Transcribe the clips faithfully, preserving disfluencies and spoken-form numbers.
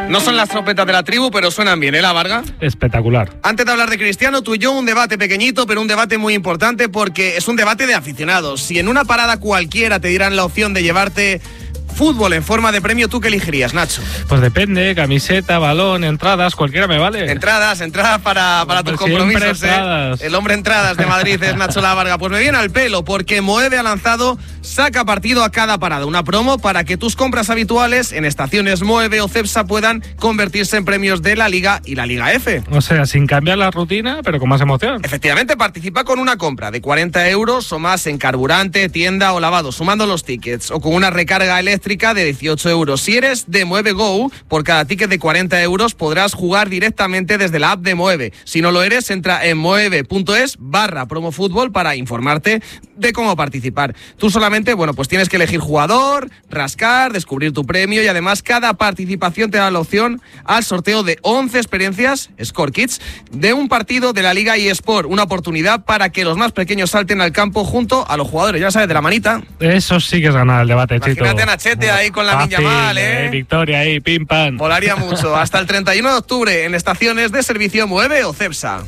No son las trompetas de la tribu, pero suenan bien, ¿eh, la Varga? Espectacular. Antes de hablar de Cristiano, tú y yo un debate pequeñito, pero un debate muy importante porque es un debate de aficionados. Si en una parada cualquiera te dieran la opción de llevarte fútbol en forma de premio, ¿tú qué elegirías, Nacho? Pues depende, camiseta, balón, entradas, cualquiera me vale. Entradas, entradas para, para tus compromisos, ¿eh? El hombre entradas de Madrid es Nacho La Varga. Pues me viene al pelo porque Moeve ha lanzado Saca Partido a Cada Parada, una promo para que tus compras habituales en estaciones Moeve o Cepsa puedan convertirse en premios de la Liga y la Liga F. O sea, sin cambiar la rutina, pero con más emoción. Efectivamente, participa con una compra de cuarenta euros o más en carburante, tienda o lavado, sumando los tickets, o con una recarga eléctrica de dieciocho euros. Si eres de Moeve Go, por cada ticket de cuarenta euros podrás jugar directamente desde la app de Moeve. Si no lo eres, entra en moeve.es barra promofútbol para informarte de cómo participar. Tú solamente, bueno, pues tienes que elegir jugador, rascar, descubrir tu premio y además cada participación te da la opción al sorteo de once experiencias Score Kids de un partido de la Liga eSport. Una oportunidad para que los más pequeños salten al campo junto a los jugadores, ya sabes, de la manita. Eso sí que es ganar el debate, Chito. Imagínate a Nachete ahí con la Fácil, niña mal, ¿eh? ¿eh? Victoria ahí, pim pam. Molaría mucho. Hasta el treinta y uno de octubre en estaciones de servicio Moeve o Cepsa.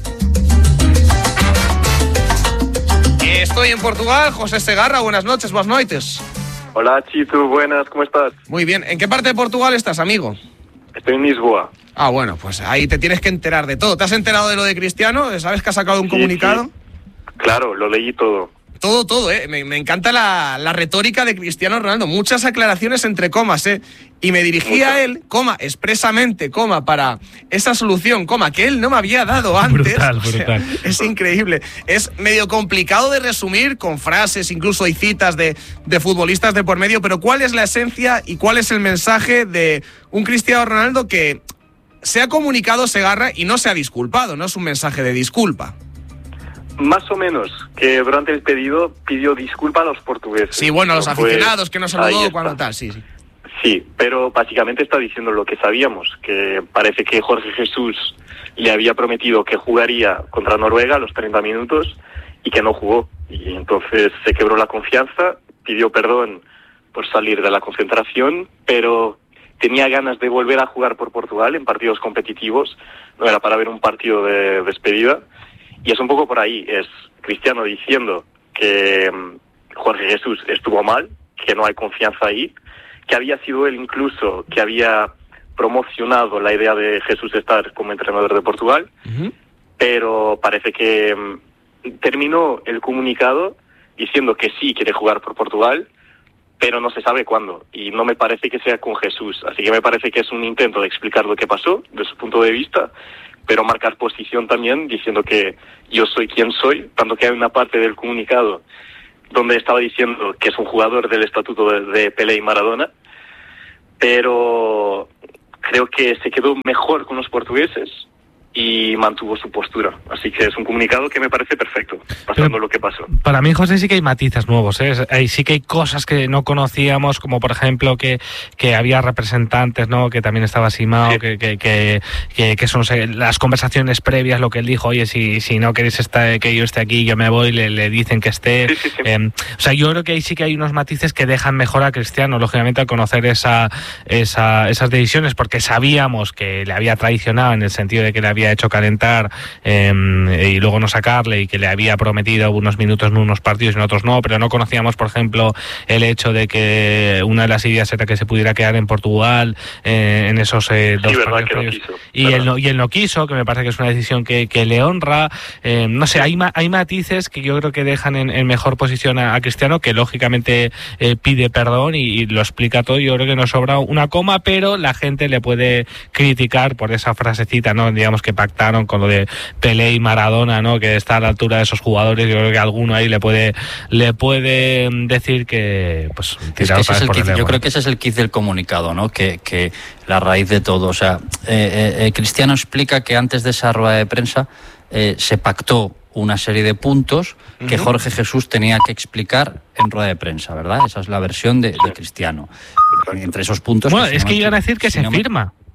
Estoy en Portugal, José Segarra, buenas noches, buenas noites. Hola, Chito, buenas, ¿cómo estás? Muy bien, ¿en qué parte de Portugal estás, amigo? Estoy en Lisboa. Ah, bueno, pues ahí te tienes que enterar de todo. ¿Te has enterado de lo de Cristiano? ¿Sabes que ha sacado un Sí, comunicado? sí. Claro, lo leí todo. Todo, todo, ¿eh? Me, me encanta la, la retórica de Cristiano Ronaldo. Muchas aclaraciones entre comas, ¿eh? Y me dirigí a él, coma, expresamente, coma, para esa solución, coma, que él no me había dado antes. Brutal, o sea, brutal. Es increíble. Es medio complicado de resumir con frases, incluso hay citas de, de futbolistas de por medio, pero ¿cuál es la esencia y cuál es el mensaje de un Cristiano Ronaldo que se ha comunicado, Segarra, y no se ha disculpado? No es un mensaje de disculpa. Más o menos, que durante el pedido pidió disculpa a los portugueses. Sí, bueno, a los No fue- aficionados que nos Ahí saludó está. cuando tal, sí, sí. Sí, pero básicamente está diciendo lo que sabíamos, que parece que Jorge Jesús le había prometido que jugaría contra Noruega a los treinta minutos y que no jugó. Y entonces se quebró la confianza, pidió perdón por salir de la concentración, pero tenía ganas de volver a jugar por Portugal en partidos competitivos, no era para ver un partido de despedida. Y es un poco por ahí, es Cristiano diciendo que mm, Jorge Jesús estuvo mal, que no hay confianza ahí, que había sido él incluso que había promocionado la idea de Jesús estar como entrenador de Portugal, Uh-huh. pero parece que mm, terminó el comunicado diciendo que sí quiere jugar por Portugal, pero no se sabe cuándo, y no me parece que sea con Jesús, así que me parece que es un intento de explicar lo que pasó, de su punto de vista, pero marcar posición también, diciendo que yo soy quien soy, tanto que hay una parte del comunicado donde estaba diciendo que es un jugador del estatuto de, de Pelé y Maradona, pero creo que se quedó mejor con los portugueses y mantuvo su postura. Así que es un comunicado que me parece perfecto, pasando Pero lo que pasó. Para mí, José, sí que hay matices nuevos, ¿eh? Ahí sí que hay cosas que no conocíamos, como por ejemplo que, que había representantes, ¿no? Que también estaba Simao, Sí. que, que, que, que, que son eh, las conversaciones previas, lo que él dijo, oye, si, si no queréis estar, que yo esté aquí, yo me voy, le, le dicen que esté. Sí, sí, sí. Eh, o sea, yo creo que ahí sí que hay unos matices que dejan mejor a Cristiano, lógicamente, al conocer esa, esa, esas decisiones, porque sabíamos que le había traicionado en el sentido de que le había hecho calentar eh, y luego no sacarle, y que le había prometido unos minutos en unos partidos y en otros no, pero no conocíamos, por ejemplo, el hecho de que una de las ideas era que se pudiera quedar en Portugal eh, en esos eh, dos Sí, verdad partidos que no previos. quiso. y, Verdad. él no, y él no quiso, que me parece que es una decisión que, que le honra. Eh, no sé, hay, ma, hay matices que yo creo que dejan en, en mejor posición a, a Cristiano, que lógicamente eh, pide perdón y, y lo explica todo. Yo creo que nos sobra una coma, pero la gente le puede criticar por esa frasecita, ¿no? Digamos que pactaron con lo de Pelé y Maradona, ¿no? Que está a la altura de esos jugadores. Yo creo que alguno ahí le puede le puede decir que pues Es que ese es el quiz, yo creo que ese es el quiz del comunicado, ¿no? Que, que la raíz de todo, o sea, eh, eh, Cristiano explica que antes de esa rueda de prensa eh, se pactó una serie de puntos que Uh-huh. Jorge Jesús tenía que explicar en rueda de prensa, ¿verdad? Esa es la versión de, de Cristiano. Entre esos puntos... Bueno, si es no que me iban a equivo- decir que si se no me- firma.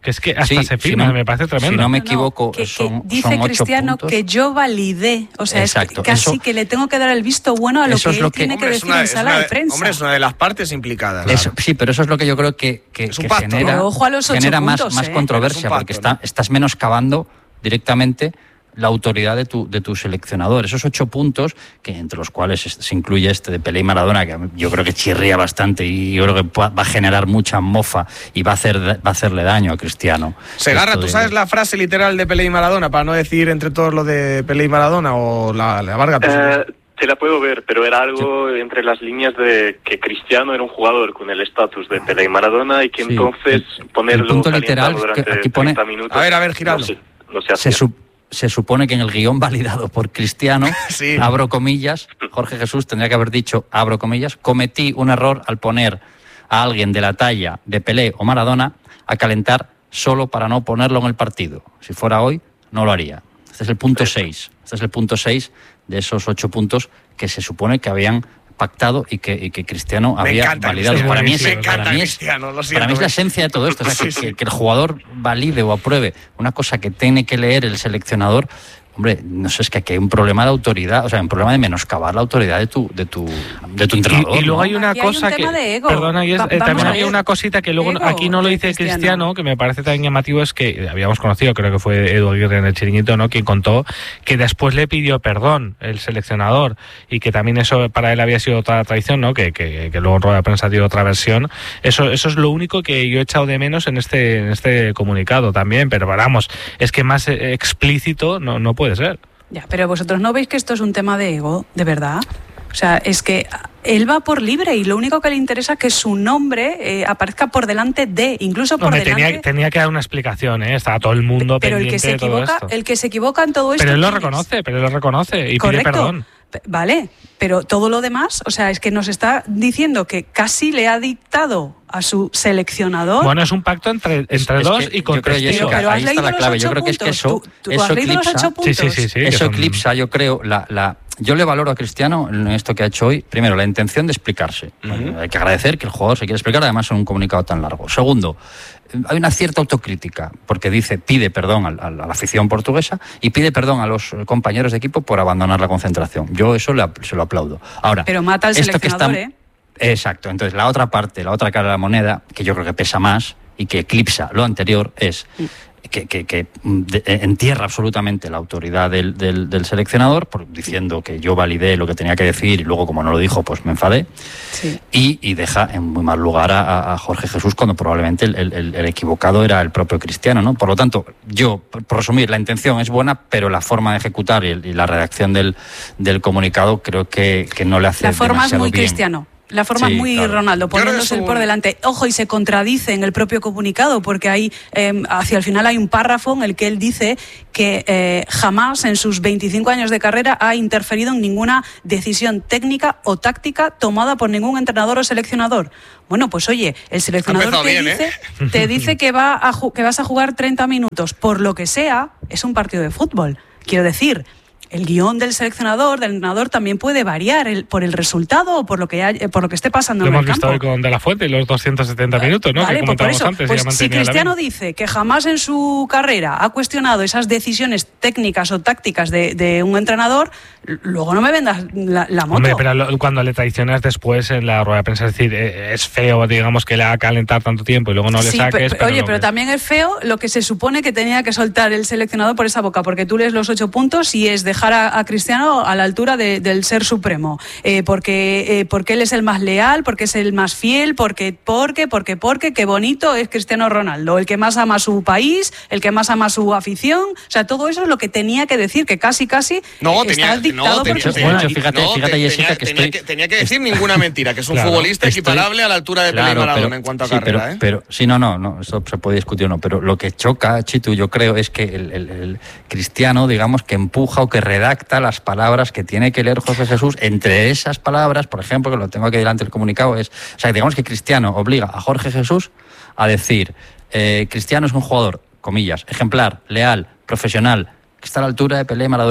Que es que hasta Sí, se si firma, no- me parece tremendo. Si no me No, no, equivoco, que, que son, dice son ocho Cristiano puntos. que yo validé, o sea, Exacto, es que casi eso- que le tengo que dar el visto bueno a lo eso que es él lo que- tiene Hombre, que es decir una- en es sala una de prensa. Hombre, es una de las partes implicadas. Eso, sí, pero eso es lo que yo creo que, que, Es un que pacto, ¿no? genera, Pero ojo a los ocho genera puntos, más, más ¿eh? controversia, Es un pacto, porque está, ¿no? estás menoscabando directamente la autoridad de tu, de tu seleccionador. Esos ocho puntos, que entre los cuales es- se incluye este de Pelé y Maradona, que yo creo que chirría bastante y yo creo que va va a generar mucha mofa y va a, hacer, va a hacerle daño a Cristiano. Segarra, Esto ¿tú de- sabes la frase literal de Pelé y Maradona? Para no decir entre todos lo de Pelé y Maradona, o la, la Varga. pues, Eh, te la puedo ver, pero era algo entre las líneas de que Cristiano era un jugador con el estatus de Pelé y Maradona y que Sí, entonces el- ponerlo el punto calentado literal que durante aquí pone- treinta minutos. A ver, a ver, Giraldo. No se, no se Se, hacía. su- se supone que en el guión validado por Cristiano, Sí. abro comillas, Jorge Jesús tendría que haber dicho, abro comillas, cometí un error al poner a alguien de la talla de Pelé o Maradona a calentar solo para no ponerlo en el partido. Si fuera hoy, no lo haría. Este es el punto seis. Este es el punto seis de esos ocho puntos que se supone que habían pactado y que, y que Cristiano Me había encanta validado. Cristiano. Para mí es, Me encanta para mí es- Cristiano, lo siento, para mí es la ¿eh? esencia de todo esto. O sea, que, Sí, sí. que- que el jugador valide o apruebe una cosa que tiene que leer el seleccionador. Hombre, no sé, es que aquí hay un problema de autoridad, o sea, un problema de menoscabar la autoridad de tu, de tu, de tu entrenador. Y, y luego ¿no? hay una Aquí hay un cosa que. tema de ego. Perdona, y es- Va- eh, vamos también a hay ver. una cosita que luego Ego aquí no lo de dice Cristiano. Cristiano, que me parece tan llamativo, es que habíamos conocido, creo que fue Edu Aguirre en el Chiringuito, ¿no? Quien contó que después le pidió perdón el seleccionador y que también eso para él había sido otra traición, ¿no? Que, que, que luego en rueda de prensa dio otra versión. Eso, eso es lo único que yo he echado de menos en este, en este comunicado también, pero vamos, es que más eh, explícito no, no puede ser. Ya, pero vosotros no veis que esto es un tema de ego, de verdad. O sea, es que él va por libre y lo único que le interesa es que su nombre eh, aparezca por delante de, incluso por Hombre, delante. tenía, tenía que dar una explicación, ¿eh? Estaba todo el mundo pero el pendiente que se de todo equivoca, esto. el que se equivoca en todo esto. Pero él lo ¿quién es? reconoce, pero él lo reconoce y Correcto. pide perdón. P- Vale, pero todo lo demás, o sea, es que nos está diciendo que casi le ha dictado a su seleccionador. Bueno, es un pacto entre, Es- entre es dos que y con yo creo, testigos. Jessica, pero has ahí está leído la los clave. Yo ocho creo que es que puntos. eso- ¿Tú, tú eso has leído los eclipsa- ocho puntos? Sí, sí, sí, sí. que Eso son- eclipsa, yo creo, la, la, yo le valoro a Cristiano en esto que ha hecho hoy. Primero, la intención de explicarse. Ujú. Hay que agradecer que el jugador se quiera explicar, además en un comunicado tan largo. Segundo, eh, hay una cierta autocrítica, porque dice, pide perdón al- al- a, la afición portuguesa y pide perdón a los eh, compañeros de equipo por abandonar la concentración. Yo eso le ap- se lo aplaudo. Ahora, Pero mata al esto que seleccionador, está- ¿eh? Exacto. Entonces, la otra parte, la otra cara de la moneda, que yo creo que pesa más y que eclipsa lo anterior, es que, que- que, mm, de- entierra absolutamente la autoridad del, del- del seleccionador, por, diciendo que yo validé lo que tenía que decir y luego, como no lo dijo, pues me enfadé. Sí. Y, y deja en muy mal lugar a, a Jorge Jesús cuando probablemente el, el- el equivocado era el propio Cristiano, ¿no? Por lo tanto, yo, por por resumir, la intención es buena, pero la forma de ejecutar y, el- y la redacción del, del comunicado creo que, que no le hace La forma es demasiado muy bien. cristiano. La forma Sí, es muy claro. Ronaldo, Yo creo que poniéndose es él por un- delante. Ojo, y se contradice en el propio comunicado, porque hay eh, hacia el final hay un párrafo en el que él dice que eh, jamás en sus veinticinco años de carrera ha interferido en ninguna decisión técnica o táctica tomada por ningún entrenador o seleccionador. Bueno, pues oye, el seleccionador empezado te, bien, dice, ¿eh? te dice que, va a ju- que vas a jugar treinta minutos, por lo que sea, es un partido de fútbol. Quiero decir, el guión del seleccionador, del entrenador, también puede variar el- por el resultado o por lo que hay- por lo que esté pasando Lo en hemos el visto hoy campo. con De La Fuente y los doscientos setenta minutos, ¿no? Vale, que pues por comentábamos eso, antes. y pues ha si mantenido la Cristiano línea. dice que jamás en su carrera ha cuestionado esas decisiones técnicas o tácticas de, de un entrenador, l- luego no me vendas la, la moto. Hombre, pero lo- cuando le traicionas después en la rueda de prensa, es decir, eh, es feo, digamos, que le haga calentar tanto tiempo y luego no le Sí, saques. pe- pero oye, lo pero que- también es feo lo que se supone que tenía que soltar el seleccionador por esa boca, porque tú lees los ocho puntos y es dejar a, a Cristiano a la altura de- del ser supremo, eh, porque, eh, porque él es el más leal, porque es el más fiel, porque, porque, porque, porque, qué bonito es Cristiano Ronaldo, el que más ama a su país, el que más ama a su afición, o sea, todo eso es lo que tenía que decir, que casi, casi No, eh, tenía, está dictado no, por tenía, Cristiano. Bueno, fíjate- no, fíjate, te- Jessica, tenía, que tenía estoy- tenía que decir ninguna mentira, que es un Claro, futbolista estoy- equiparable a la altura de Pelé y Claro, Maradona pero- en cuanto a sí, carrera, pero, ¿eh? pero sí, no, no, no, eso se puede discutir o no, pero lo que choca, Chitu, yo creo, es que el, el- el cristiano, digamos, que empuja o que redacta las palabras que tiene que leer Jorge Jesús. Entre esas palabras, por ejemplo, que lo tengo aquí delante del comunicado, es, o sea, digamos que Cristiano obliga a Jorge Jesús a decir, eh, Cristiano es un jugador, comillas, ejemplar, leal, profesional, que está a la altura de Pelé y Maradona.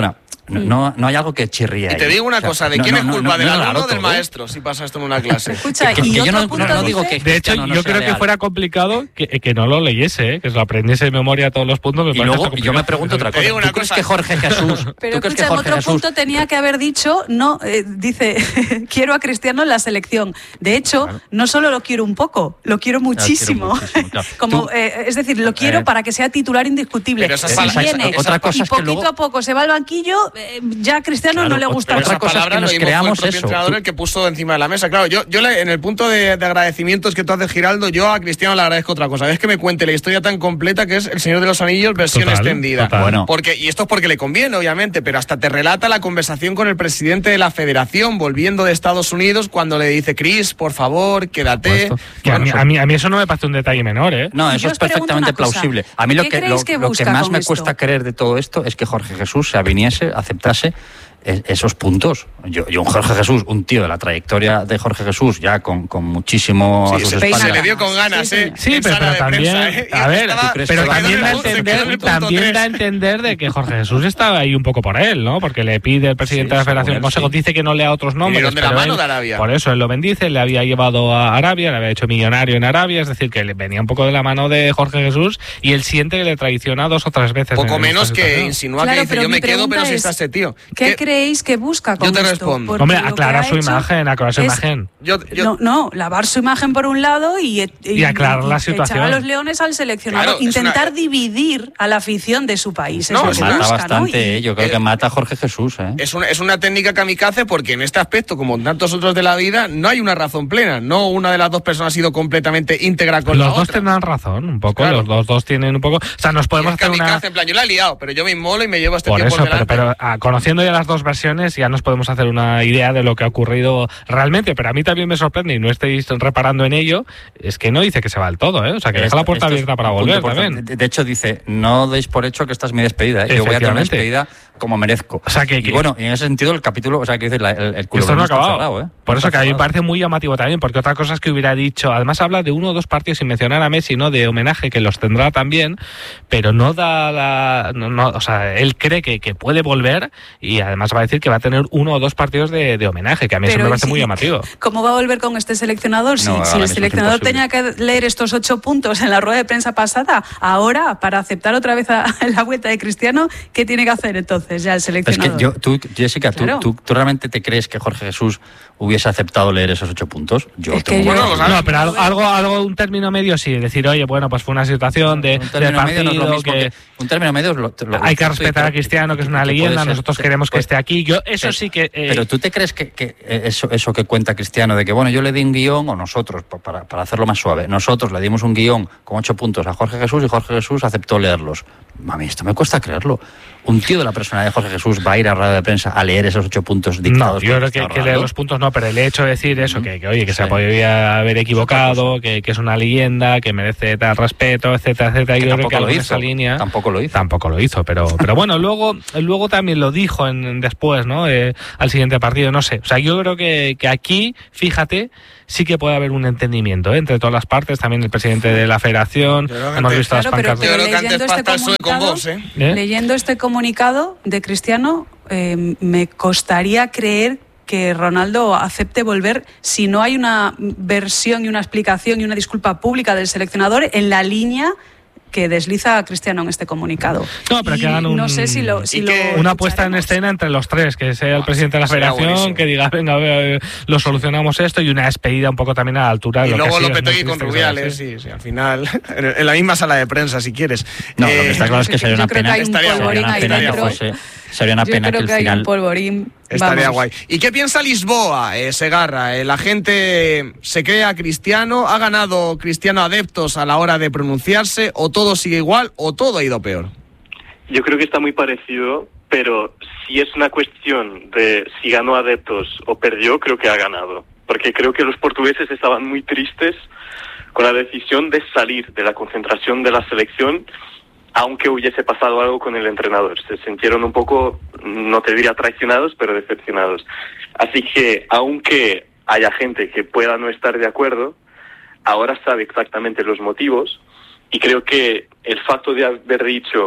No, no hay algo que chirríe. Y te digo una o sea, cosa, ¿de no, quién no, es culpa? No, no, ¿del no, alumno o del maestro? Si pasa esto en una clase. Escucha, que, que, y que yo no, punto no digo que de hecho, yo creo leal. que fuera complicado que, que no lo leyese, ¿eh? Que se lo aprendiese de memoria todos los puntos. Me y luego yo me pregunto otra cosa. ¿Tú crees cosa. que Jorge Jesús... Pero ¿tú escucha, que Jorge en otro Jesús... punto tenía que haber dicho, no, eh, dice, quiero a Cristiano en la selección. De hecho, claro. no solo lo quiero un poco, lo quiero muchísimo. Lo quiero muchísimo claro. Como, eh, es decir, lo quiero eh, para que sea titular indiscutible. Pero si esa, viene esa, otra cosa y es que poquito luego... a poco se va al banquillo, eh, ya a Cristiano claro, no le gusta. Otra cosa es que nos creamos fue el propio eso. entrenador el que puso encima de la mesa. Claro, yo, yo le, en el punto de, de agradecimientos que tú haces, Giraldo, yo a Cristiano le agradezco otra cosa. Es que me cuente la historia tan completa que es El Señor de los Anillos versión total, extendida. Total. Bueno. Porque, y esto es porque le conviene, obviamente, pero hasta te relata la conversación con el presidente de la federación volviendo de Estados Unidos cuando le dice, Chris, por favor, quédate. Que a, mí, a, mí, a mí eso no me parece un detalle menor, ¿eh? No, eso es perfectamente plausible. A mí lo que, lo, que, lo que más me esto? cuesta creer de todo esto es que Jorge Jesús se aviniese, aceptase esos puntos. Yo, yo un Jorge Jesús, un tío de la trayectoria de Jorge Jesús, ya con, con muchísimo sí, a sus se, espaldas. se le dio con ganas, sí, ¿eh? Sí, pero, pero también, prensa, ¿eh? a ver, pero también da a entender, también da a entender de que Jorge Jesús estaba ahí un poco por él, ¿no? Porque le pide el presidente sí, de la Federación del Consejo, sí. dice que no lea otros nombres. De la mano él, de Arabia. Por eso él lo bendice, le había llevado a Arabia, le había hecho millonario en Arabia, es decir, que le venía un poco de la mano de Jorge Jesús y él siente que le traiciona dos o tres veces. Poco menos que insinúa que dice, yo me quedo, pero si está ese tío. ¿Qué creéis que busca con esto? Respondo. Hombre, aclarar su imagen, aclarar su imagen. Yo, yo... No, no, lavar su imagen por un lado y, y, y aclarar la situación. Echar a los leones al seleccionador. Claro, intentar una... dividir a la afición de su país. No, es mata busca, bastante, ¿no? y, yo creo eh, que mata a Jorge Jesús. ¿eh? Es, una, es una técnica kamikaze porque en este aspecto, como en tantos otros de la vida, no hay una razón plena. No una de las dos personas ha sido completamente íntegra con los la otra. Los dos tendrán razón, un poco. Claro. Los dos, dos tienen un poco... O sea, nos podemos hacer una... En plan, yo la he liado, pero yo me inmolo y me llevo este por tiempo eso, delante. Pero, pero ah, conociendo ya las dos versiones, ya nos podemos hacer una idea de lo que ha ocurrido realmente, pero a mí también me sorprende y no estéis reparando en ello, es que no dice que se va del todo, ¿eh? O sea, que deja la puerta abierta para volver también. De, de hecho dice, no deis por hecho que esta es mi despedida, ¿eh? Yo voy a tener una despedida como merezco. O sea, que, y bueno, y en ese sentido el capítulo, o sea, que dice la, el, el culo esto no ha acabado. Cerrado, ¿eh? Por no eso que a mí me cerrado. parece muy llamativo también, porque otra cosa es que hubiera dicho, además habla de uno o dos partidos sin mencionar a Messi, ¿no? De homenaje, que los tendrá también, pero no da la... No, no, o sea, él cree que, que puede volver y además va a decir que va a tener uno o dos partidos de, de homenaje, que a mí pero eso me parece si, muy llamativo. ¿Cómo va a volver con este seleccionador? Si, no, si el seleccionador tenía que leer estos ocho puntos en la rueda de prensa pasada, ahora, para aceptar otra vez a, a la vuelta de Cristiano, ¿qué tiene que hacer entonces ya el seleccionador? Es que yo, tú, Jessica, claro. tú, tú, ¿tú realmente te crees que Jorge Jesús hubiese aceptado leer esos ocho puntos? Yo es tengo que yo... Bueno, no, no, pero algo, algo, algo, un término medio sí, decir, oye, bueno, pues fue una situación de, un término de partido medio no es lo mismo que... que un término medio es lo, lo hay que respetar a Cristiano, que es una leyenda, nosotros ser, queremos que puede, esté aquí, yo eso pero, sí que... Eh... Pero ¿tú te crees que, que eso, eso que cuenta Cristiano, de que, bueno, yo le di un guión, o nosotros, para, para hacerlo más suave, nosotros le dimos un guión con ocho puntos a Jorge Jesús y Jorge Jesús aceptó leerlos? Mami, esto me cuesta creerlo. Un tío de la personalidad de Jorge Jesús va a ir a rueda de prensa a leer esos ocho puntos dictados. No, yo creo que, que leer los puntos no, pero el hecho de decir eso, que, que oye, que sí. se podría haber equivocado, que, que es una leyenda, que merece tal respeto, etcétera, etcétera. Que yo creo que lo hizo. En esa línea tampoco lo hizo. Tampoco lo hizo, pero, pero bueno, luego, luego también lo dijo en, después, ¿no? Eh, al siguiente partido, no sé. O sea, yo creo que, que aquí, fíjate, sí que puede haber un entendimiento, ¿eh? Entre todas las partes, también el presidente de la Federación, hemos antes, visto claro, las pancartas. Yo creo que antes pasta este con vos, ¿eh? ¿eh? Leyendo este comunicado de Cristiano, eh, me costaría creer que Ronaldo acepte volver si no hay una versión y una explicación y una disculpa pública del seleccionador en la línea que desliza a Cristiano en este comunicado. No, pero y que hagan un, no sé si lo, si que, lo una puesta en escena entre los tres, que sea el presidente de la Federación, que diga, venga, a ver, lo solucionamos esto, y una despedida un poco también a la altura de y lo luego que Lopetegui con Rubiales, sí, sí, al final, en la misma sala de prensa, si quieres. No, eh, lo que está claro es que sería una pena. Sería una pena que fuese... Sería una Yo pena creo que, que al hay final... un polvorín. Estaría Vamos. guay. ¿Y qué piensa Lisboa, eh, Segarra? Eh, la gente se cree a Cristiano, ¿ha ganado Cristiano adeptos a la hora de pronunciarse? ¿O todo sigue igual o todo ha ido peor? Yo creo que está muy parecido, pero si es una cuestión de si ganó adeptos o perdió, creo que ha ganado. Porque creo que los portugueses estaban muy tristes con la decisión de salir de la concentración de la selección, aunque hubiese pasado algo con el entrenador. Se sintieron un poco, no te diría traicionados, pero decepcionados. Así que, aunque haya gente que pueda no estar de acuerdo, ahora sabe exactamente los motivos, y creo que el facto de haber dicho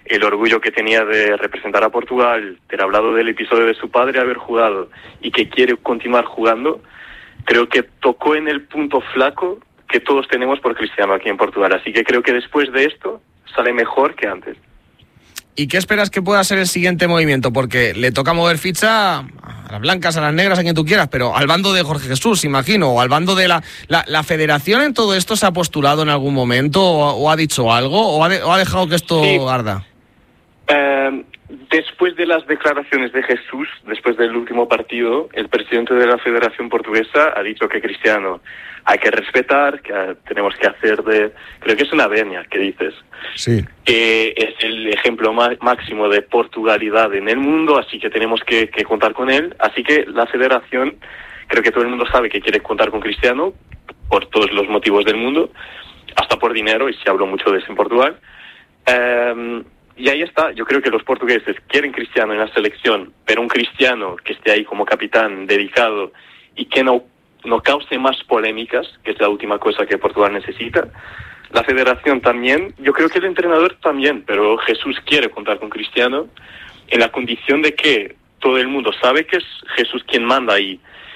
el orgullo que tenía de representar a Portugal, ter hablado del episodio de su padre haber jugado y que quiere continuar jugando, creo que tocó en el punto flaco que todos tenemos por Cristiano aquí en Portugal. Así que creo que después de esto sale mejor que antes. ¿Y qué esperas que pueda ser el siguiente movimiento? Porque le toca mover ficha a las blancas, a las negras, a quien tú quieras, pero al bando de Jorge Jesús, imagino, o al bando de la... ¿La, la federación en todo esto se ha postulado en algún momento o, o ha dicho algo o ha, de, o ha dejado que esto sí. arda? Eh, después de las declaraciones de Jesús, después del último partido, el presidente de la Federación Portuguesa ha dicho que Cristiano hay que respetar, que tenemos que hacer de... Creo que es una venia que dices. Sí. Que es el ejemplo má- máximo de Portugalidad en el mundo, así que tenemos que, que contar con él. Así que la Federación, creo que todo el mundo sabe que quiere contar con Cristiano por todos los motivos del mundo, hasta por dinero, y se habló mucho de eso en Portugal. Eh, y ahí está, yo creo que los portugueses quieren Cristiano en la selección, pero un Cristiano que esté ahí como capitán, dedicado, y que no, no cause más polémicas, que es la última cosa que Portugal necesita. La federación también, yo creo que el entrenador también, pero Jesús quiere contar con Cristiano en la condición de que todo el mundo sabe que es Jesús quien manda ahí.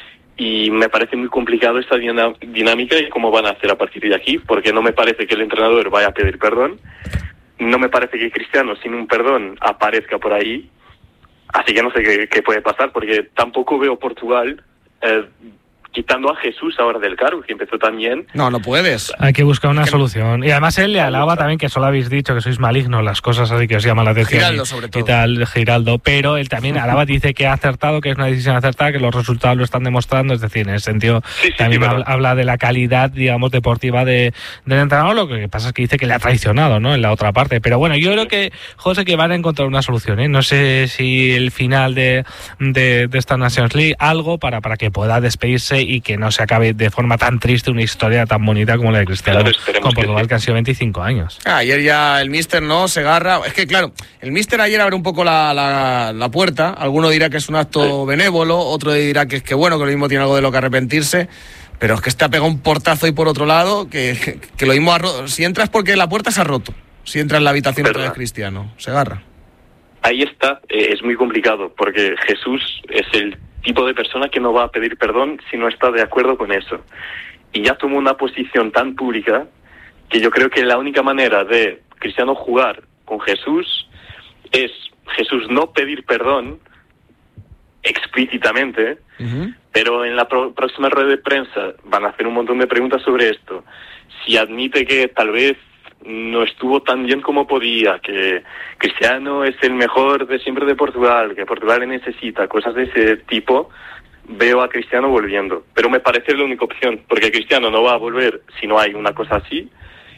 Y me parece muy complicado esta dinámica y cómo van a hacer a partir de aquí, porque no me parece que el entrenador vaya a pedir perdón, no me parece que Cristiano sin un perdón aparezca por ahí, así que no sé qué, qué puede pasar, porque tampoco veo Portugal eh, quitando a Jesús ahora del cargo, que empezó también. No, no puedes. Hay que buscar una que solución. Y además él le alaba también que solo habéis dicho que sois malignos, las cosas así que os llaman la atención. Giraldo, y, sobre todo. y tal, Giraldo. Pero él también alaba, dice que ha acertado, que es una decisión acertada, que los resultados lo están demostrando. Es decir, en ese sentido, Sí, sí, también sí, habla, habla de la calidad, digamos, deportiva de, del entrenador. Lo que pasa es que dice que le ha traicionado, ¿no? En la otra parte. Pero bueno, yo creo que, José, que van a encontrar una solución, ¿eh? No sé si el final de, de, de esta Nations League, algo para, para que pueda despedirse y que no se acabe de forma tan triste una historia tan bonita como la de Cristiano Claro, con Portugal, que, sí. que han sido veinticinco años. Ah, ayer ya el míster, ¿no? Segarra. Es que, claro, el míster ayer abre un poco la, la, la puerta. Alguno dirá que es un acto sí. benévolo, otro dirá que es que, bueno, que lo mismo tiene algo de lo que arrepentirse. Pero es que este ha pegado un portazo y por otro lado, que, que, que lo mismo ha roto. Si entras porque la puerta se ha roto. Si entras en la habitación otra vez Cristiano. Segarra. Ahí está, eh, es muy complicado, porque Jesús es el tipo de persona que no va a pedir perdón si no está de acuerdo con eso. Y ya tomó una posición tan pública que yo creo que la única manera de Cristiano jugar con Jesús es Jesús no pedir perdón explícitamente, uh-huh. pero en la pro- próxima rueda de prensa van a hacer un montón de preguntas sobre esto. Si admite que tal vez no estuvo tan bien como podía, que Cristiano es el mejor de siempre de Portugal, que Portugal le necesita, cosas de ese tipo, veo a Cristiano volviendo. Pero me parece la única opción, porque Cristiano no va a volver si no hay una cosa así,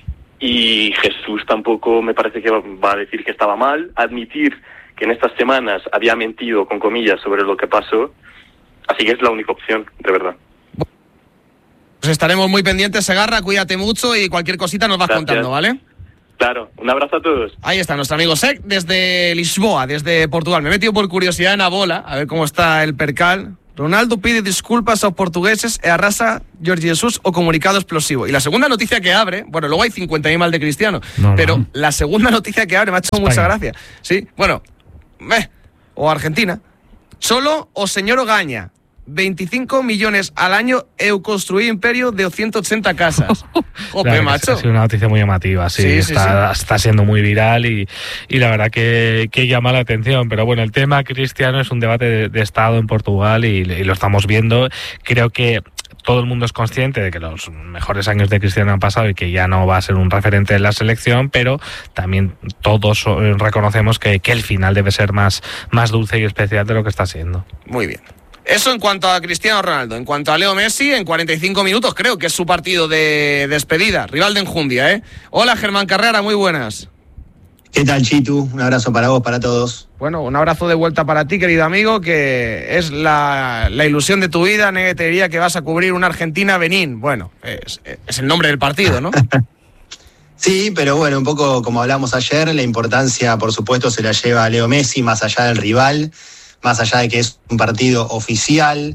y Jesús tampoco me parece que va a decir que estaba mal, admitir que en estas semanas había mentido, con comillas, sobre lo que pasó, así que es la única opción, de verdad. Pues estaremos muy pendientes, Segarra, cuídate mucho y cualquier cosita nos vas Gracias. contando, ¿vale? Claro, un abrazo a todos. Ahí está nuestro amigo Sec desde Lisboa, desde Portugal. Me he metido por curiosidad en la bola, a ver cómo está el percal. Ronaldo pide disculpas aos portugueses e arrasa Jorge Jesús o comunicado explosivo. Y la segunda noticia que abre, bueno, luego hay cincuenta mil mal de Cristiano, no, pero no. La segunda noticia que abre me ha hecho España. Mucha gracia. Sí, bueno, eh, o Argentina. Cholo o señor Ogaña. veinticinco millones al año eu construí imperio de ciento ochenta casas. Jope, macho. Ha sido una noticia muy llamativa, sí, sí, está, sí, sí. está siendo muy viral y, y la verdad que, que llama la atención. Pero bueno, el tema Cristiano es un debate de, de Estado en Portugal y, y lo estamos viendo. Creo que todo el mundo es consciente de que los mejores años de Cristiano han pasado y que ya no va a ser un referente de la selección, pero también todos reconocemos que, que el final debe ser más, más dulce y especial de lo que está siendo. Muy bien. Eso en cuanto a Cristiano Ronaldo. En cuanto a Leo Messi, en cuarenta y cinco minutos creo que es su partido de despedida. Rival de enjundia, ¿eh? Hola, Germán Carrera, muy buenas. ¿Qué tal, Chitu? Un abrazo para vos, para todos. Bueno, un abrazo de vuelta para ti, querido amigo, que es la, la ilusión de tu vida. Nadie te diría que vas a cubrir una Argentina-Benín. Bueno, es, es el nombre del partido, ¿no? Sí, pero bueno, un poco como hablamos ayer, la importancia, por supuesto, se la lleva a Leo Messi, más allá del rival, más allá de que es un partido oficial,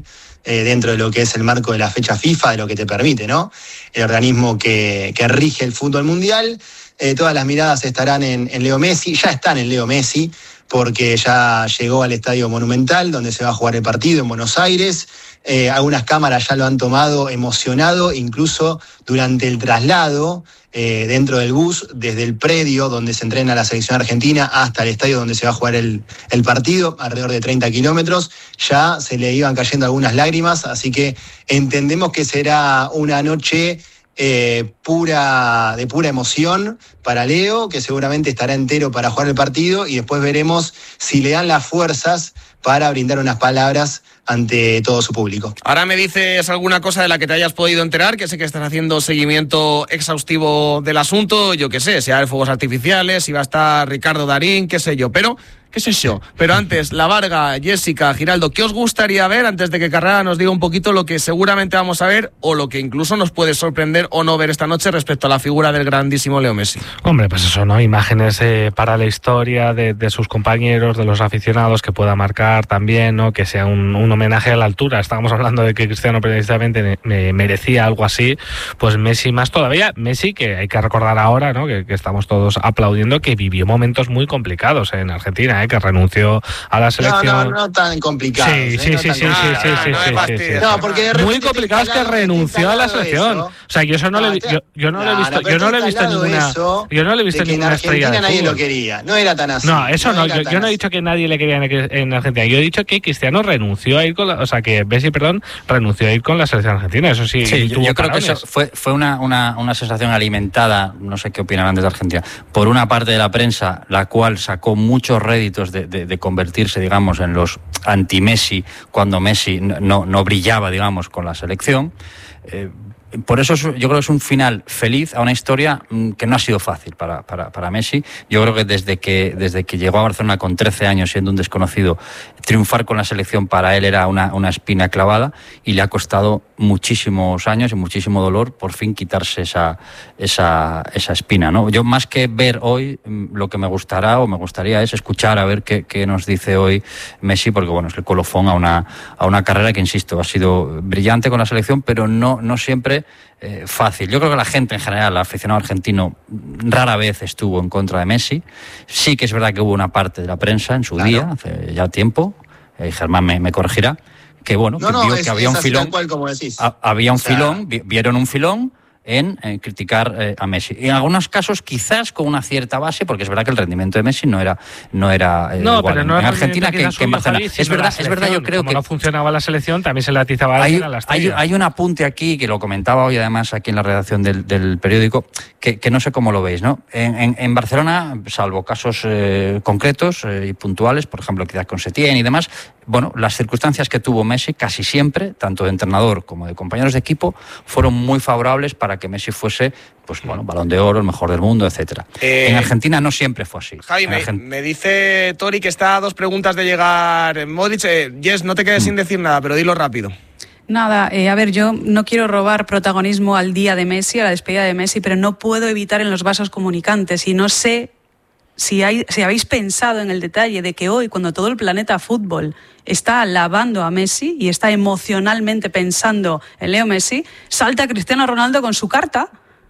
eh, dentro de lo que es el marco de la fecha FIFA, de lo que te permite, ¿no? El organismo que, que rige el fútbol mundial. Eh, todas las miradas estarán en, en Leo Messi, ya están en Leo Messi, porque ya llegó al Estadio Monumental, donde se va a jugar el partido en Buenos Aires. Eh, algunas cámaras ya lo han tomado emocionado, incluso durante el traslado eh, dentro del bus, desde el predio donde se entrena la selección argentina hasta el estadio donde se va a jugar el, el partido, alrededor de treinta kilómetros, ya se le iban cayendo algunas lágrimas, así que entendemos que será una noche eh, pura, de pura emoción para Leo, que seguramente estará entero para jugar el partido, y después veremos si le dan las fuerzas para brindar unas palabras ante todo su público. Ahora me dices alguna cosa de la que te hayas podido enterar, que sé que estás haciendo seguimiento exhaustivo del asunto, yo qué sé, si hay fuegos artificiales, si va a estar Ricardo Darín, qué sé yo, pero... ¿Qué sé yo? Pero antes, La Varga, Jessica, Giraldo, ¿qué os gustaría ver antes de que Carrera nos diga un poquito lo que seguramente vamos a ver o lo que incluso nos puede sorprender o no ver esta noche respecto a la figura del grandísimo Leo Messi? Hombre, pues eso, ¿no? Imágenes eh, para la historia de, de sus compañeros, de los aficionados, que pueda marcar también, ¿no? Que sea un, un homenaje a la altura. Estábamos hablando de que Cristiano precisamente me merecía algo así, pues Messi más todavía. Messi, que hay que recordar ahora, ¿no? Que, que estamos todos aplaudiendo, que vivió momentos muy complicados en Argentina, ¿eh? Que renunció a la selección. No, no, no tan complicado. Sí, sí, ¿eh? no sí, tan sí, sí, sí, sí, sí, sí, sí. No, porque de muy complicado es que renunció a la selección. Eso. O sea, yo eso no, no le yo, yo no, no le he visto, yo no le he visto ninguna yo no le he visto ninguna estrella de nadie fútbol. Lo quería, no era tan así. No, eso no, no yo, yo no he dicho que nadie le quería en, en Argentina. Yo he dicho que Cristiano renunció a ir con la, o sea, que Messi, perdón, renunció a ir con la selección argentina. Eso sí. Sí, yo, yo creo que eso fue fue una, una una sensación alimentada, no sé qué opinarán desde Argentina, por una parte de la prensa, la cual sacó muchos réditos de, de, de convertirse, digamos, en los anti-Messi cuando Messi no, no brillaba, digamos, con la selección. Eh, Por eso yo creo que es un final feliz a una historia que no ha sido fácil para, para, para Messi. Yo creo que desde que desde que llegó a Barcelona con trece años siendo un desconocido, triunfar con la selección para él era una, una espina clavada y le ha costado muchísimos años y muchísimo dolor por fin quitarse esa, esa, esa espina, ¿no? Yo más que ver hoy, lo que me gustará o me gustaría es escuchar a ver qué, qué nos dice hoy Messi, porque bueno, es el colofón a una, a una carrera que, insisto, ha sido brillante con la selección, pero no, no siempre Eh, fácil. Yo creo que la gente en general, el aficionado argentino, rara vez estuvo en contra de Messi. Sí que es verdad que hubo una parte de la prensa en su claro. día, hace ya tiempo, eh, Germán me, me corregirá, que bueno, no, que no, vio es, que había un filón, cual, como decís. A, había un o sea, filón, vi, vieron un filón en, en criticar eh, a Messi. Y en algunos casos quizás con una cierta base, porque es verdad que el rendimiento de Messi no era no era eh, no, igual pero no en Argentina que, que en Barcelona. Javi, es verdad, es verdad, yo creo como que no funcionaba la selección, también se le atizaba a hay, la hay, hay un apunte aquí que lo comentaba hoy además aquí en la redacción del, del periódico, que, que no sé cómo lo veis, ¿no? En, en, en Barcelona, salvo casos eh, concretos eh, y puntuales, por ejemplo, quizás con Setién y demás, bueno, las circunstancias que tuvo Messi casi siempre, tanto de entrenador como de compañeros de equipo, fueron muy favorables para que Messi fuese, pues bueno, Balón de Oro, el mejor del mundo, etcétera. Eh, en Argentina no siempre fue así. Javi, me, Argent... me dice Tori que está a dos preguntas de llegar Modric. Eh, Jess, no te quedes mm. sin decir nada, pero dilo rápido. Nada, eh, a ver, yo no quiero robar protagonismo al día de Messi, a la despedida de Messi, pero no puedo evitar en los vasos comunicantes y no sé si, hay, si habéis pensado en el detalle de que hoy, cuando todo el planeta fútbol está alabando a Messi y está emocionalmente pensando en Leo Messi, salta Cristiano Ronaldo con su carta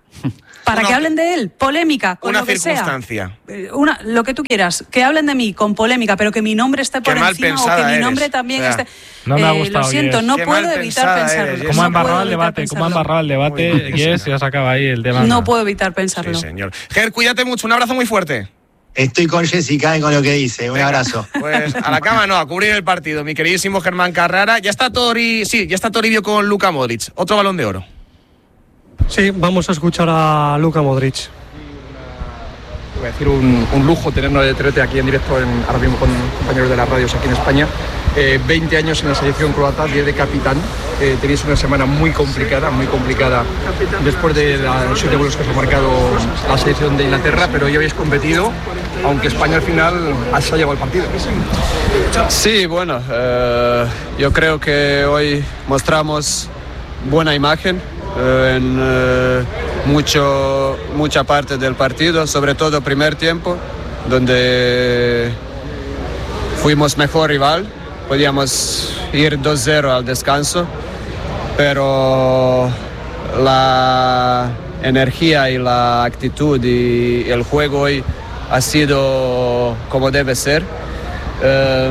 para una, que hablen de él, polémica, con una lo que circunstancia. Sea. Una, lo que tú quieras, que hablen de mí con polémica, pero que mi nombre esté por Qué encima o que mi nombre eres. también o sea, esté... No me ha eh, gustado, lo siento, Yes. no Qué puedo evitar pensarlo. Como no ha embarrado el evitar debate, como ha pensarlo. embarrado el debate, Yes, ya se acaba ahí el tema. No puedo evitar pensarlo. Sí, señor. Ger, cuídate mucho, un abrazo muy fuerte. Estoy con Jessica y con lo que dice. Un Venga, abrazo. Pues a la cama no, a cubrir el partido. Mi queridísimo Germán Carrara. Ya está Tori, sí, ya está Toribio con Luka Modric. Otro Balón de Oro. Sí, vamos a escuchar a Luka Modric. Voy a decir un, un lujo tenernos de Trete aquí en directo, en, ahora mismo con compañeros de las radios aquí en España. Eh, veinte años en la selección croata, diez de capitán. Eh, tenéis una semana muy complicada, muy complicada después de la, los siete goles que os ha marcado la selección de Inglaterra, pero hoy habéis competido, aunque España al final se ha llevado el partido. Sí, bueno, eh, yo creo que hoy mostramos buena imagen eh, en eh, mucho, mucha parte del partido, sobre todo primer tiempo, donde fuimos mejor rival. Podíamos ir dos cero al descanso, pero la energía y la actitud y el juego hoy ha sido como debe ser. Eh,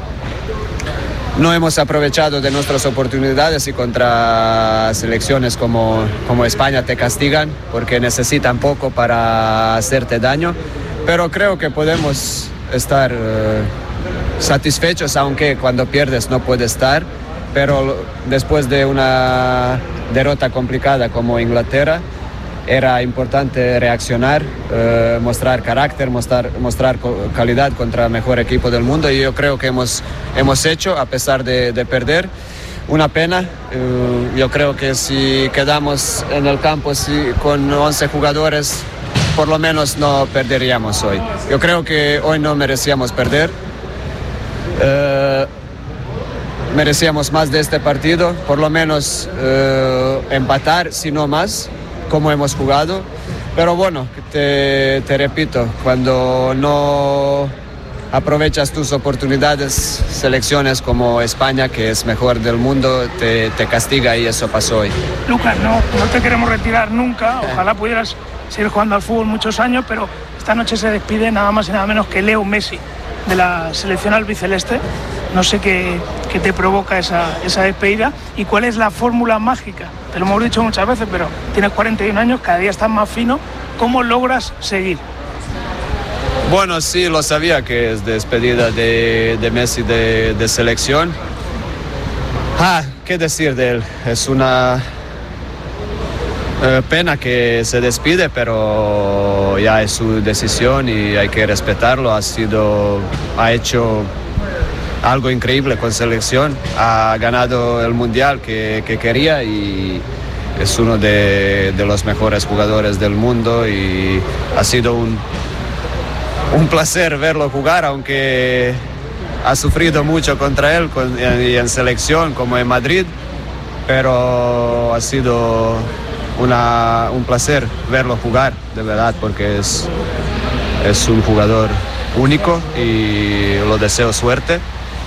no hemos aprovechado de nuestras oportunidades y contra selecciones como, como España te castigan porque necesitan poco para hacerte daño, pero creo que podemos estar eh, satisfechos, aunque cuando pierdes no puedes estar, pero después de una derrota complicada como Inglaterra era importante reaccionar, eh, mostrar carácter, mostrar, mostrar calidad contra el mejor equipo del mundo, y yo creo que hemos, hemos hecho a pesar de, de perder. Una pena, eh, yo creo que si quedamos en el campo si, con once jugadores, por lo menos no perderíamos hoy. Yo creo que hoy no merecíamos perder. Eh, merecíamos más de este partido, por lo menos eh, empatar, si no más, como hemos jugado. Pero bueno, te, te repito, cuando no aprovechas tus oportunidades, selecciones como España, que es mejor del mundo, te, te castiga, y eso pasó hoy. Lucas, no, no te queremos retirar nunca, ojalá pudieras seguir jugando al fútbol muchos años, pero esta noche se despide nada más y nada menos que Leo Messi de la selección albiceleste. No sé qué, qué te provoca esa, esa despedida y cuál es la fórmula mágica. Te lo hemos dicho muchas veces, pero tienes cuarenta y un años, cada día estás más fino. ¿Cómo logras seguir? Bueno, sí, lo sabía que es despedida de, de Messi de, de selección. Ah, ¿qué decir de él? Es una eh, pena que se despide, pero ya es su decisión y hay que respetarlo. Ha sido, ha hecho algo increíble con selección, ha ganado el mundial que, que quería y es uno de, de los mejores jugadores del mundo, y ha sido un, un placer verlo jugar, aunque ha sufrido mucho contra él con, y en selección como en Madrid, pero ha sido una, un placer verlo jugar, de verdad, porque es, es un jugador único y lo deseo suerte.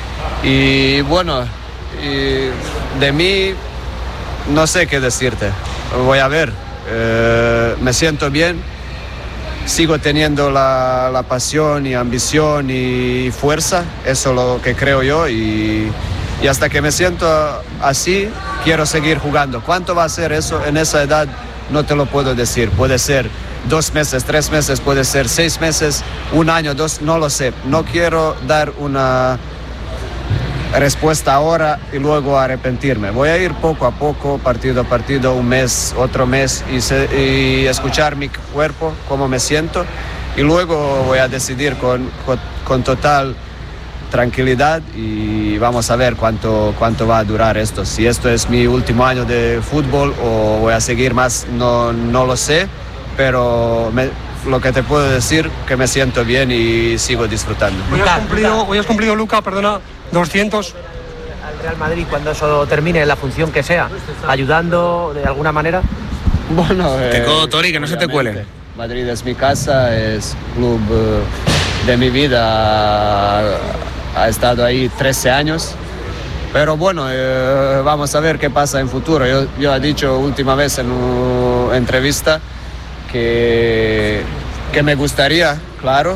Y bueno, y de mí no sé qué decirte, voy a ver, eh, me siento bien, sigo teniendo la, la pasión y ambición y fuerza, eso es lo que creo yo, y, y hasta que me siento así, quiero seguir jugando. ¿Cuánto va a ser eso en esa edad? No te lo puedo decir, puede ser dos meses, tres meses, puede ser seis meses, un año, dos, no lo sé, no quiero dar una respuesta ahora y luego arrepentirme. Voy a ir poco a poco, partido a partido, un mes, otro mes, y, se, y escuchar mi cuerpo, cómo me siento, y luego voy a decidir con, con, con total tranquilidad, y vamos a ver cuánto, cuánto va a durar esto. Si esto es mi último año de fútbol o voy a seguir más, no, no lo sé, pero me, lo que te puedo decir que me siento bien y sigo disfrutando. Hoy has cumplido, hoy has cumplido Luca, perdona, doscientos. Al Real Madrid cuando eso termine, la función que sea, ayudando de alguna manera. Bueno, te eh, codo, Tori, que no se te cuele. Madrid es mi casa, es club uh, de mi vida, ha, ha estado ahí trece años. Pero bueno, eh, vamos a ver qué pasa en futuro. Yo, yo he dicho última vez en una entrevista que, que me gustaría, claro,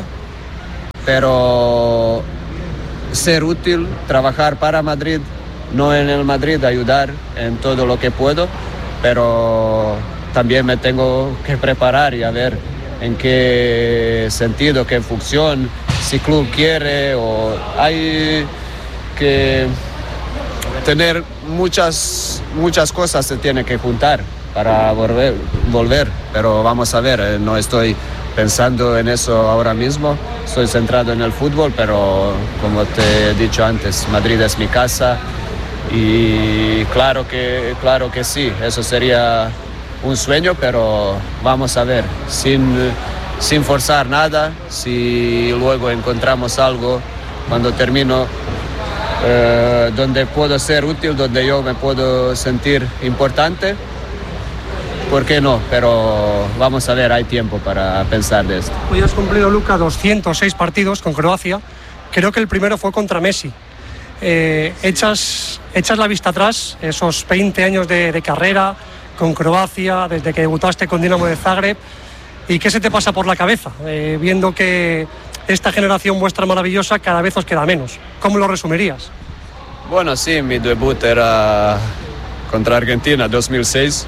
pero ser útil, trabajar para Madrid, no en el Madrid, ayudar en todo lo que puedo, pero también me tengo que preparar y a ver en qué sentido, qué función, si club quiere, o hay que tener muchas, muchas cosas se tiene que juntar para volver, volver, pero vamos a ver, no estoy pensando en eso ahora mismo, estoy centrado en el fútbol, pero como te he dicho antes, Madrid es mi casa y claro que, claro que sí, eso sería un sueño, pero vamos a ver, sin, sin forzar nada, si luego encontramos algo cuando termino eh, donde puedo ser útil, donde yo me puedo sentir importante, ¿por qué no? Pero vamos a ver, hay tiempo para pensar de esto. Hoy has cumplido, Luca, doscientos seis partidos con Croacia. Creo que el primero fue contra Messi. eh, echas, echas la vista atrás, esos veinte años de, de carrera con Croacia, desde que debutaste con Dinamo de Zagreb, ¿y qué se te pasa por la cabeza? Eh, viendo que esta generación vuestra maravillosa cada vez os queda menos. ¿Cómo lo resumirías? Bueno, sí, mi debut era contra Argentina dos mil seis.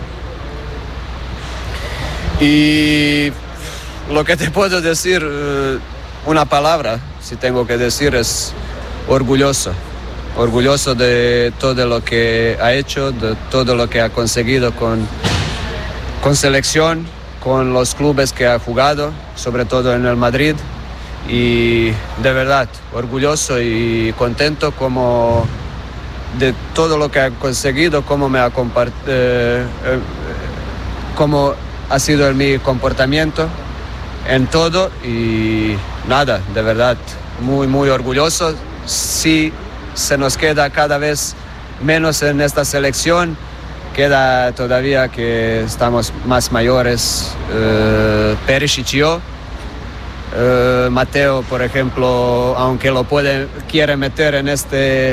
Y lo que te puedo decir, una palabra, si tengo que decir, es orgulloso. Orgulloso de todo lo que ha hecho, de todo lo que ha conseguido con, con selección, con los clubes que ha jugado, sobre todo en el Madrid. Y de verdad, orgulloso y contento como de todo lo que ha conseguido, cómo me ha compart- eh, eh, cómo ha sido en mi comportamiento en todo, y nada, de verdad, muy, muy orgulloso. Sí, se nos queda cada vez menos en esta selección, queda todavía que estamos más mayores, eh, Perisic y yo. Eh, Mateo, por ejemplo, aunque lo puede, quiere meter en este,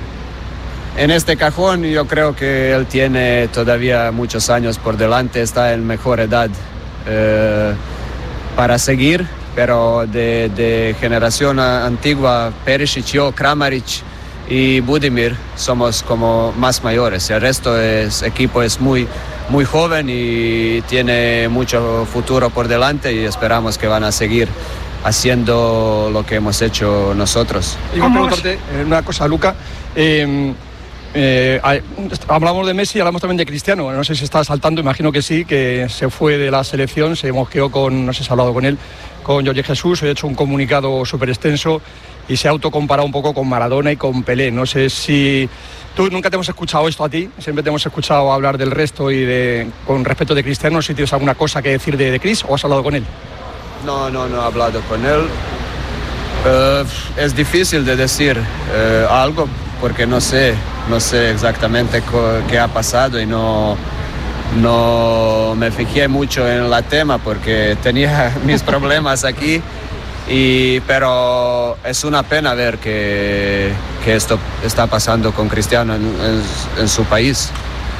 en este cajón, yo creo que él tiene todavía muchos años por delante, está en mejor edad eh, para seguir, pero de, de generación antigua, Perisic, yo, Kramaric y Budimir somos como más mayores. El resto es equipo es muy muy joven y tiene mucho futuro por delante, y esperamos que van a seguir haciendo lo que hemos hecho nosotros. Y voy a preguntarte una cosa, Luca. Eh, eh, hablamos de Messi, hablamos también de Cristiano. No sé si está saltando, imagino que sí, que se fue de la selección, se mosqueó con, no sé si ha hablado con él, con Jorge Jesús, ha hecho un comunicado súper extenso y se ha autocomparado un poco con Maradona y con Pelé. No sé si... Tú nunca te hemos escuchado esto a ti, siempre te hemos escuchado hablar del resto y de, con respecto de Cristiano, si tienes alguna cosa que decir de, de Chris, o has hablado con él. No, no, no he hablado con él. Uh, es difícil de decir uh, algo porque no sé, no sé exactamente co- qué ha pasado y no, no me fijé mucho en el tema porque tenía mis problemas aquí. Y, pero es una pena ver que, que esto está pasando con Cristiano en, en, en su país.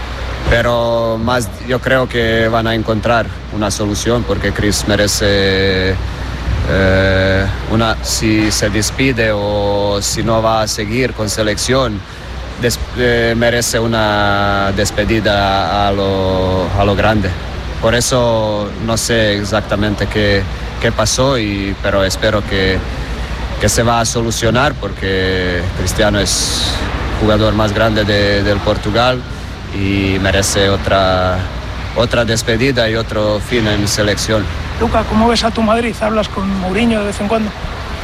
Pero más yo creo que van a encontrar una solución porque Chris merece eh, una, si se despide o si no va a seguir con selección, des, eh, merece una despedida a lo, a lo grande. Por eso no sé exactamente qué qué pasó, y, pero espero que, que se va a solucionar porque Cristiano es jugador más grande de, del Portugal y merece otra, otra despedida y otro fin en selección. Luca, ¿cómo ves a tu Madrid? ¿Hablas con Mourinho de vez en cuando?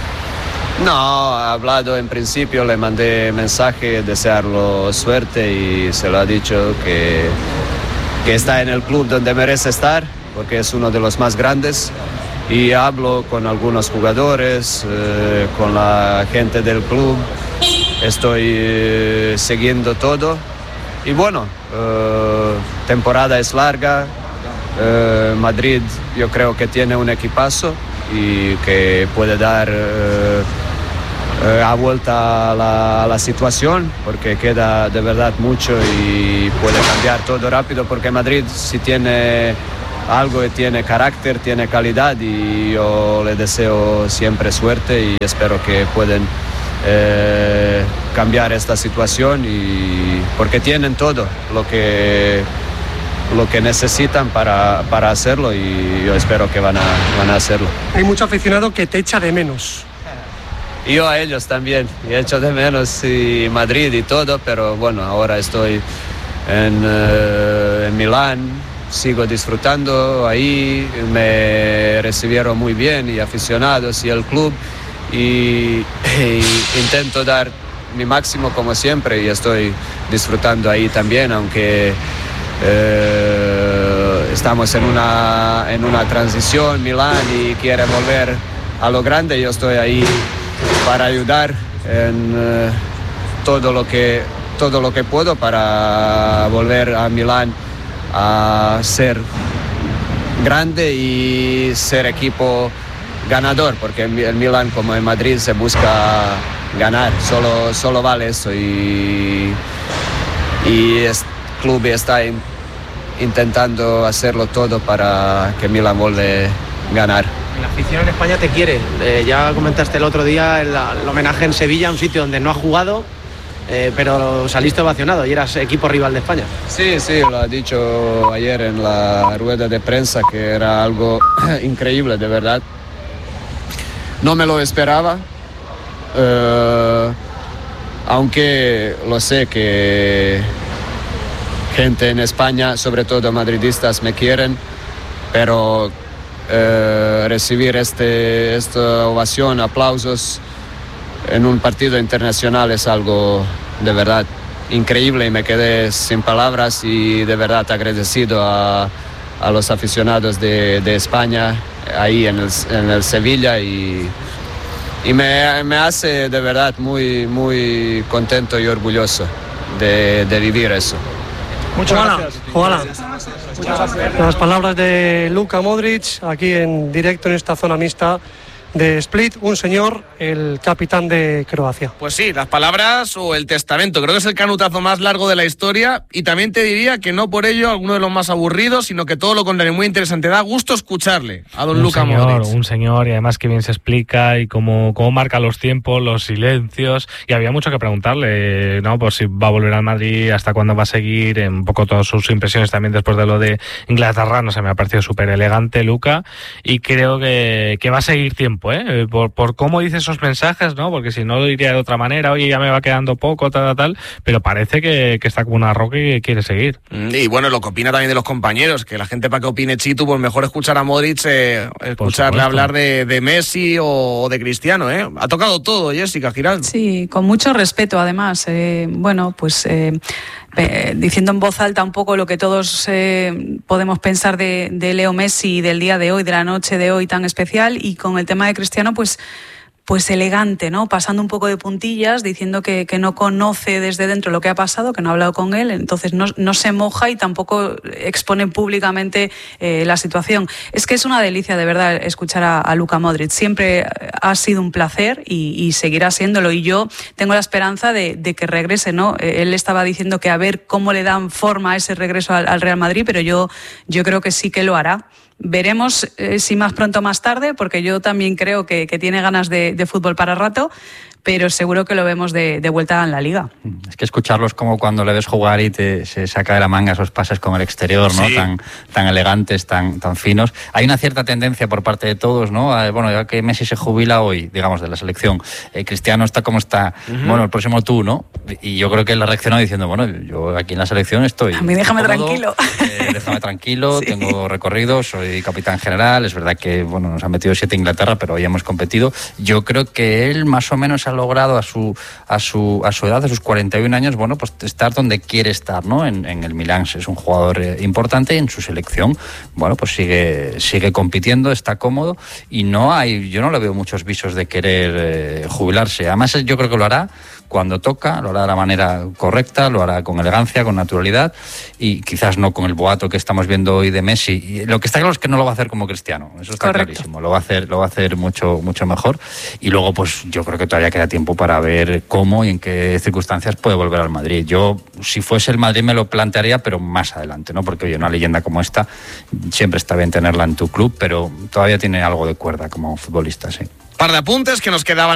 No, he hablado en principio, le mandé mensaje, desearlo suerte y se lo ha dicho que, que está en el club donde merece estar porque es uno de los más grandes. Y hablo con algunos jugadores, eh, con la gente del club, estoy eh, siguiendo todo. Y bueno, eh, temporada es larga, eh, Madrid yo creo que tiene un equipazo y que puede dar eh, eh, a vuelta a la, a la situación porque queda de verdad mucho y puede cambiar todo rápido porque Madrid si tiene... algo que tiene carácter, tiene calidad y yo le deseo siempre suerte y espero que puedan eh, cambiar esta situación y porque tienen todo lo que, lo que necesitan para, para hacerlo y yo espero que van a, van a hacerlo. Hay mucho aficionado que te echa de menos. Y yo a ellos también, y echo de menos y Madrid y todo, pero bueno, ahora estoy en, uh, en Milán. Sigo disfrutando ahí, me recibieron muy bien y aficionados y el club y, y intento dar mi máximo como siempre y estoy disfrutando ahí también, aunque eh, estamos en una, en una transición, Milán y quiere volver a lo grande, yo estoy ahí para ayudar en eh, todo lo que, todo lo que puedo para volver a Milán a ser grande y ser equipo ganador, porque en Milán como en Madrid se busca ganar, solo, solo vale eso y, y el club está in, intentando hacerlo todo para que Milan vuelva a ganar. La afición en España te quiere, eh, ya comentaste el otro día el, el homenaje en Sevilla, un sitio donde no has jugado, eh, pero saliste ovacionado y eras equipo rival de España. Sí, sí, lo ha dicho ayer en la rueda de prensa, que era algo increíble, de verdad. No me lo esperaba, eh, aunque lo sé que gente en España, sobre todo madridistas, me quieren, pero eh, recibir este, esta ovación, aplausos en un partido internacional es algo de verdad increíble y me quedé sin palabras y de verdad agradecido a, a los aficionados de, de España ahí en el, en el Sevilla y, y me, me hace de verdad muy, muy contento y orgulloso de, de vivir eso. Muchas gracias. Ojalá. Las palabras de Luka Modric aquí en directo en esta zona mixta de Split, un señor, el capitán de Croacia. Pues sí, las palabras o el testamento. Creo que es el canutazo más largo de la historia y también te diría que no por ello alguno de los más aburridos, sino que todo lo contrario, muy interesante. Da gusto escucharle a don Luka Modric. Un señor, y además que bien se explica y cómo, cómo marca los tiempos, los silencios, y había mucho que preguntarle, ¿no? Por si va a volver al Madrid, hasta cuándo va a seguir, un poco todas sus impresiones también después de lo de Inglaterra. No sé, me ha parecido súper elegante Luka y creo que, que va a seguir tiempo. ¿eh? Por, por cómo dice esos mensajes, ¿no? Porque si no lo diría de otra manera, oye, ya me va quedando poco, tal, tal, tal, pero parece que, que está como una roca y que quiere seguir. Y bueno, lo que opina también de los compañeros, que la gente para que opine Chitu, pues mejor escuchar a Modric, eh, escucharle hablar de, de Messi o de Cristiano, ¿eh? Ha tocado todo, Jessica Giraldo. Sí, con mucho respeto, además. Eh, bueno, pues... Eh, Eh, diciendo en voz alta un poco lo que todos eh, podemos pensar de, de Leo Messi, del día de hoy, de la noche de hoy tan especial, y con el tema de Cristiano, pues pues elegante, ¿no? Pasando un poco de puntillas, diciendo que, que no conoce desde dentro lo que ha pasado, que no ha hablado con él, entonces no, no se moja y tampoco expone públicamente eh, la situación. Es que es una delicia, de verdad, escuchar a, a Luka Modric. Siempre ha sido un placer y, y seguirá siéndolo. Y yo tengo la esperanza de, de que regrese, ¿no? Él estaba diciendo que a ver cómo le dan forma a ese regreso al, al Real Madrid, pero yo, yo creo que sí que lo hará. Veremos eh, si más pronto o más tarde, porque yo también creo que, que tiene ganas de, de fútbol para rato, pero seguro que lo vemos de, de vuelta en la Liga. Es que escucharlo es como cuando le ves jugar y te, se saca de la manga esos pases con el exterior, ¿no? Sí. Tan, tan elegantes, tan, tan finos. Hay una cierta tendencia por parte de todos, ¿no? A, bueno, ya que Messi se jubila hoy, digamos, de la selección, eh, Cristiano está como está, uh-huh. Bueno, el próximo tú, ¿no? Y yo creo que él ha reaccionado diciendo, bueno, yo aquí en la selección estoy... A mí déjame cómodo, tranquilo. Eh, déjame tranquilo, sí. Tengo recorrido, soy capitán general, es verdad que, bueno, nos han metido siete Inglaterra, pero hoy hemos competido. Yo creo que él más o menos ha logrado a su a su a su edad, a sus cuarenta y un años, bueno, pues estar donde quiere estar, ¿no? En, en el Milán es un jugador eh, importante, en su selección, bueno, pues sigue sigue compitiendo, está cómodo y no hay, yo no le veo muchos visos de querer eh, jubilarse. Además, yo creo que lo hará cuando toca, lo hará de la manera correcta, lo hará con elegancia, con naturalidad y quizás no con el boato que estamos viendo hoy de Messi. Y lo que está claro es que no lo va a hacer como Cristiano, eso está Correcto. Clarísimo, lo va a hacer, lo va a hacer mucho, mucho mejor y luego pues yo creo que todavía queda tiempo para ver cómo y en qué circunstancias puede volver al Madrid. Yo, si fuese el Madrid me lo plantearía, pero más adelante, ¿no? Porque oye, una leyenda como esta siempre está bien tenerla en tu club, pero todavía tiene algo de cuerda como futbolista, sí. Par de apuntes que nos quedaban